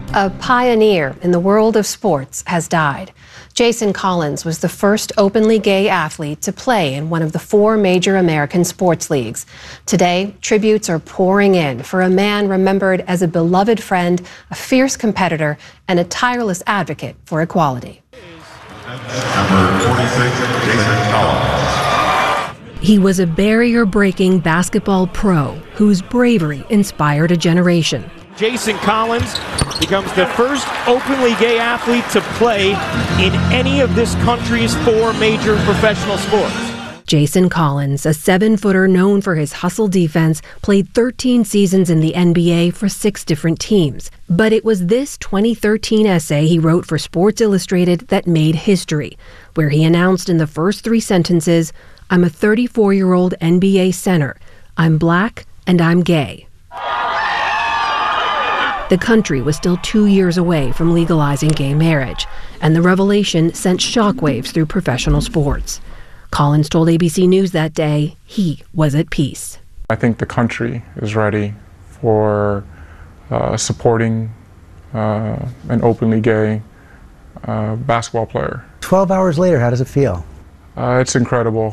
A pioneer in the world of sports has died. Jason Collins was the first openly gay athlete to play in one of the 4 major American sports leagues. Today, tributes are pouring in for a man remembered as a beloved friend, a fierce competitor, and a tireless advocate for equality. Number 46, Jason Collins. He was a barrier-breaking basketball pro whose bravery inspired a generation. Jason Collins becomes the first openly gay athlete to play in any of this country's 4 major professional sports. Jason Collins, a 7-footer known for his hustle defense, played 13 seasons in the NBA for 6 different teams. But it was this 2013 essay he wrote for Sports Illustrated that made history, where he announced in the first 3 sentences, "I'm a 34-year-old NBA center. I'm black and I'm gay." The country was still 2 years away from legalizing gay marriage, and the revelation sent shockwaves through professional sports. Collins told ABC News that day he was at peace. I think the country is ready for supporting an openly gay basketball player. 12 hours later, how does it feel? It's incredible.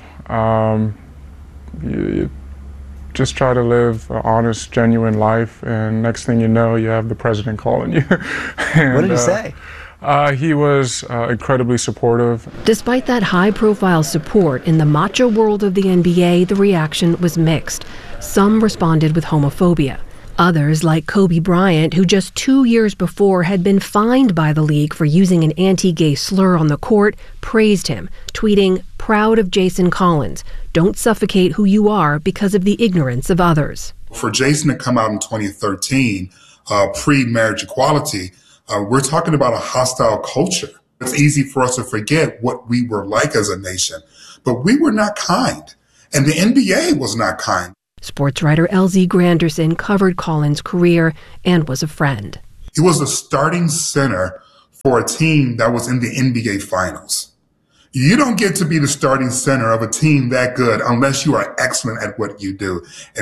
You just try to live an honest, genuine life, and next thing you know, you have the president calling you. And, what did he say? He was incredibly supportive. Despite that high-profile support in the macho world of the NBA, the reaction was mixed. Some responded with homophobia. Others, like Kobe Bryant, who just 2 years before had been fined by the league for using an anti-gay slur on the court, praised him, tweeting, "Proud of Jason Collins. Don't suffocate who you are because of the ignorance of others." For Jason to come out in 2013, pre-marriage equality, we're talking about a hostile culture. It's easy for us to forget what we were like as a nation, but we were not kind, and the NBA was not kind. Sports writer LZ Granderson covered Collins' career and was a friend. He was the starting center for a team that was in the NBA Finals. You don't get to be the starting center of a team that good unless you are excellent at what you do.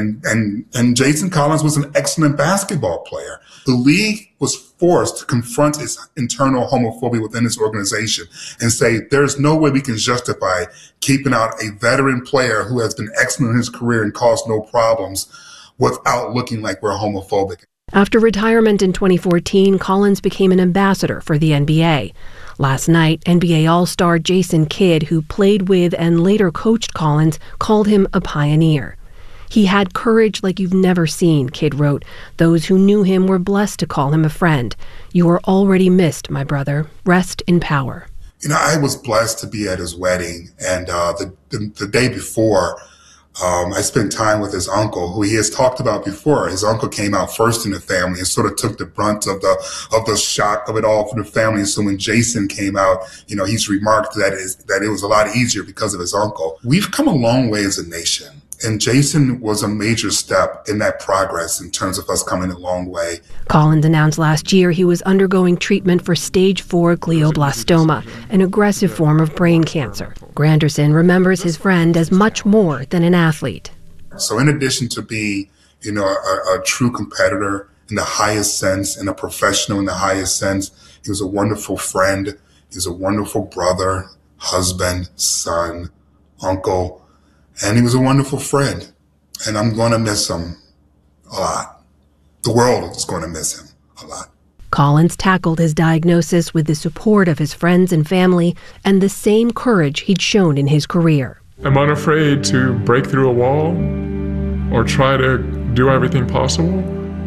And Jason Collins was an excellent basketball player. The league was forced to confront its internal homophobia within its organization and say, there's no way we can justify keeping out a veteran player who has been excellent in his career and caused no problems without looking like we're homophobic. After retirement in 2014, Collins became an ambassador for the NBA. Last night, NBA All-Star Jason Kidd, who played with and later coached Collins, called him a pioneer. "He had courage like you've never seen," Kidd wrote. "Those who knew him were blessed to call him a friend. You are already missed, my brother. Rest in power." You know, I was blessed to be at his wedding, and the day before, I spent time with his uncle, who he has talked about before. His uncle came out first in the family and sort of took the brunt of the shock of it all for the family. And so when Jason came out, you know, he's remarked that it was a lot easier because of his uncle. We've come a long way as a nation. And Jason was a major step in that progress in terms of us coming a long way. Collins announced last year he was undergoing treatment for stage 4 glioblastoma, an aggressive form of brain cancer. Granderson remembers his friend as much more than an athlete. So in addition to being, you know, a true competitor in the highest sense and a professional in the highest sense, he was a wonderful friend. He was a wonderful brother, husband, son, uncle. And he was a wonderful friend, and I'm going to miss him a lot. The world is going to miss him a lot. Collins tackled his diagnosis with the support of his friends and family and the same courage he'd shown in his career. I'm unafraid to break through a wall or try to do everything possible.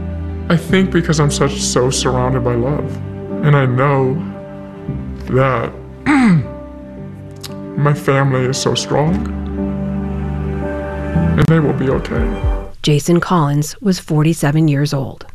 I think because I'm so surrounded by love. And I know that my family is so strong. And they will be okay. Jason Collins was 47 years old.